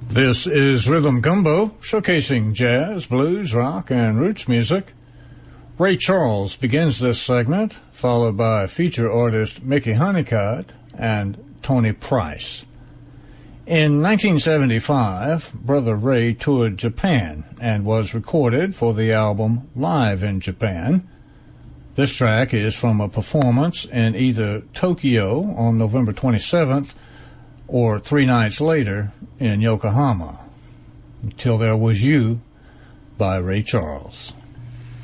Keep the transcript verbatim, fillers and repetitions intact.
This is Rhythm Gumbo, showcasing jazz, blues, rock, and roots music. Ray Charles begins this segment, followed by feature artist Mickey Honeycutt and Tony Price. In nineteen seventy-five, Brother Ray toured Japan and was recorded for the album Live in Japan. This track is from a performance in either Tokyo on November twenty-seventh or three nights later in Yokohama. Until There Was You by Ray Charles.